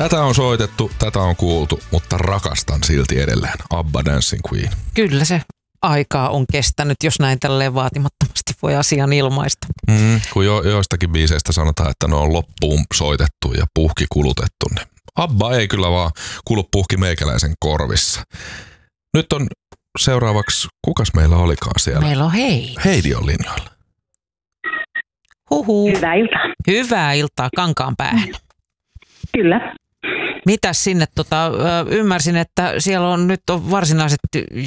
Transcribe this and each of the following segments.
Tätä on soitettu, tätä on kuultu, mutta rakastan silti edelleen. ABBA Dancing Queen. Kyllä se aikaa on kestänyt, jos näin tälleen vaatimattomasti voi asian ilmaista. Kun joistakin biiseistä sanotaan, että ne on loppuun soitettu ja puhki kulutettu, niin ABBA ei kyllä vaan kulu puhki meikäläisen korvissa. Nyt on seuraavaksi, kukas meillä olikaan siellä? Meillä on Heidi. Heidi on linjoilla. Huhu. Hyvää iltaa. Hyvää iltaa Kankaanpäähän. Kyllä. Mitäs sinne, ymmärsin, että siellä on nyt varsinaiset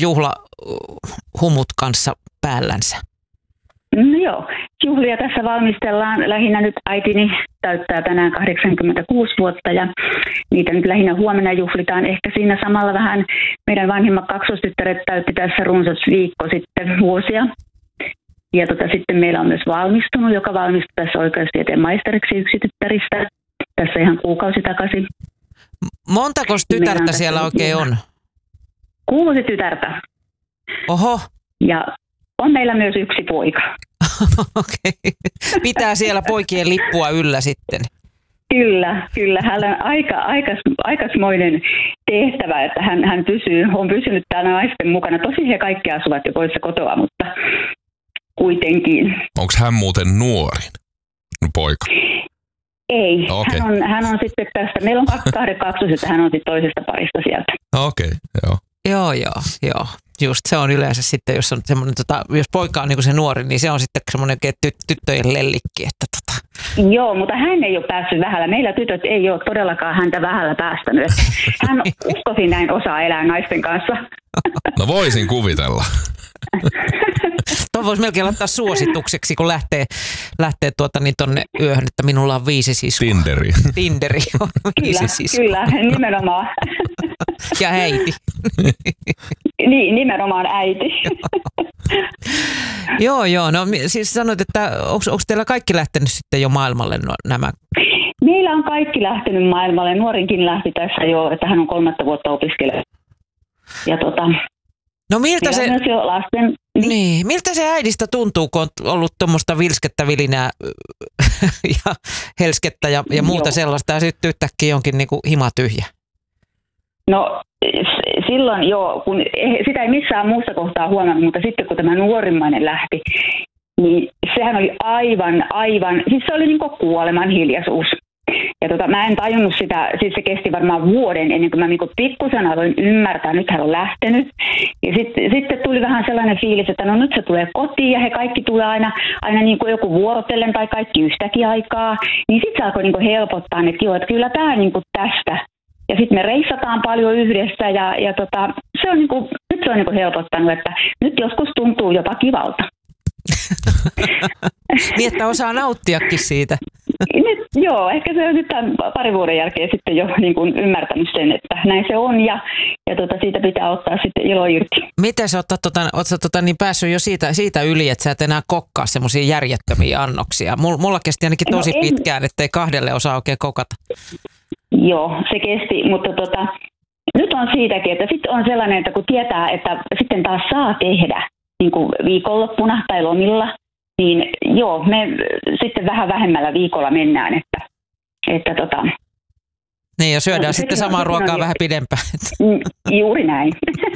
juhlahumut kanssa päällänsä. No joo, juhlia tässä valmistellaan. Lähinnä nyt äitini täyttää tänään 86 vuotta ja niitä nyt lähinnä huomenna juhlitaan. Ehkä siinä samalla vähän meidän vanhimmat kaksostyttäret täytti tässä runsas viikko sitten vuosia. Ja sitten meillä on myös valmistunut, joka valmistui tässä oikeustieteen maisteriksi yksi tyttäristä. Tässä ihan kuukausi takaisin. Montako tytärtä siellä oikein on? 6 tytärtä. Oho. Ja on meillä myös yksi poika. Okei. Pitää siellä poikien lippua yllä sitten. Kyllä. Hänellä on aikaismoinen tehtävä, että hän on pysynyt täällä naisten mukana. Tosin he kaikki asuvat jo poissa kotoa, mutta kuitenkin. Onko hän muuten nuorin poika? Ei. Okay. Hän on sitten tästä. Meillä on 2 kaksoset ja hän on sitten toisesta parista sieltä. Okei, joo. Joo. Just se on yleensä sitten, jos on semmoinen, jos poika on niin kuin se nuori, niin se on sitten semmoinen tyttöjen lellikki. Että Joo, mutta hän ei ole päässyt vähällä. Meillä tytöt ei ole todellakaan häntä vähällä päästänyt. Hän uskoisin näin osaa elää naisten kanssa. No voisin kuvitella. Tuo voisi melkein laittaa suositukseksi, kun lähtee tonne yöhön, että minulla on 5 siskoa. Tinderi on 5 siskoa. Kyllä, nimenomaan. Ja äiti. Niin, nimenomaan äiti. Joo. No siis sanoit, että onko teillä kaikki lähtenyt sitten jo maailmalle nämä? Meillä on kaikki lähtenyt maailmalle. Nuorinkin lähti tässä jo, että hän on 3 vuotta opiskellut. Ja no miltä se, myös jo lasten, niin, miltä se äidistä tuntuu, kun on ollut tuommoista vilskettä, vilinää ja helskettä ja muuta sellaista, ja sitten yhtäkkiä onkin niin kuin hima tyhjä? No silloin joo, kun sitä ei missään muussa kohtaa huomannut, mutta sitten kun tämä nuorimmainen lähti, niin sehän oli aivan, siis se oli niin kuin kuoleman hiljaisuus. Ja mä en tajunnut sitä, siis se kesti varmaan vuoden ennen kuin mä niin pikkusen aloin ymmärtää, nyt hän on lähtenyt. Ja sitten tuli vähän sellainen fiilis, että no nyt se tulee kotiin ja he kaikki tulee aina niin kuin joku vuorotellen tai kaikki yhtäkin aikaa. Niin sitten se alkoi niin kuin helpottaa, että joo, että kyllä tämä niin kuin tästä. Ja sitten me reissataan paljon yhdessä ja se on niin kuin, nyt se on niin kuin helpottanut, että nyt joskus tuntuu jopa kivalta. Niin, että osaa nauttiakin siitä. Nyt, joo, ehkä se on nyt tämän parin vuoden jälkeen sitten jo niin kuin ymmärtänyt sen, että näin se on ja siitä pitää ottaa sitten ilo irti. Miten sä oot niin päässyt jo siitä yli, että sä et enää kokkaa semmoisia järjettömiä annoksia? Mulla kesti ainakin tosi pitkään, ettei 2 osaa oikein kokata. Joo, se kesti, mutta nyt on siitäkin, että sitten on sellainen, että kun tietää, että sitten taas saa tehdä niin kuin viikonloppuna tai lomilla, niin joo, me sitten vähän vähemmällä viikolla mennään, että niin, ja syödään sitten samaa ruokaa vähän pidempään. Juuri näin.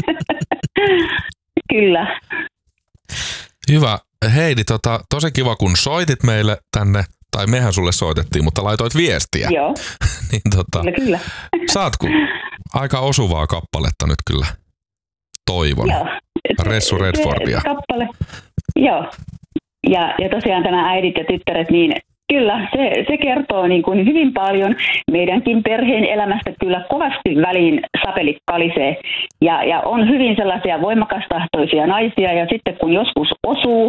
Kyllä. Hyvä. Heidi, tosi kiva, kun soitit meille tänne, tai mehän sulle soitettiin, mutta laitoit viestiä. Joo. Niin kyllä. Saatko aika osuvaa kappaletta nyt kyllä toivon. Joo. Ressu Redfordia. Kappale. Joo. Ja tosiaan tämä äidit ja tyttäret, niin kyllä se kertoo niin kuin hyvin paljon meidänkin perheen elämästä. Kyllä kovasti väliin sapelit kalisee ja on hyvin sellaisia voimakastahtoisia naisia ja sitten kun joskus osuu,